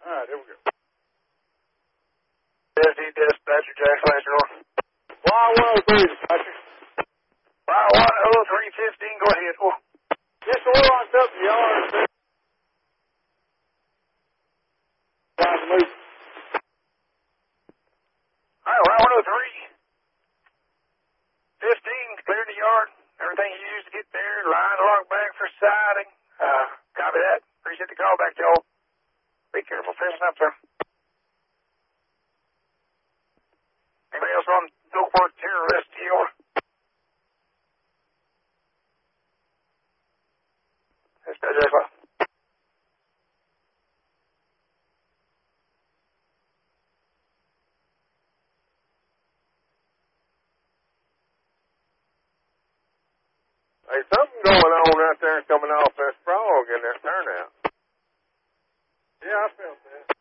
All right, here we go. SD dispatcher, Jack Flasher. Y103, dispatcher. Y10315, go ahead. Oh. Yes, we're locked up in the yard. Loose. All right, Y103. 15, cleared the yard. Everything you used to get there, line locked back for siding. Copy that. Appreciate the call back, y'all. Be careful fishing up there. Anybody else on Gulfport terrorist deal? That's better. Hey, something going on out there coming off that frog in that turnout. Yeah, I felt that.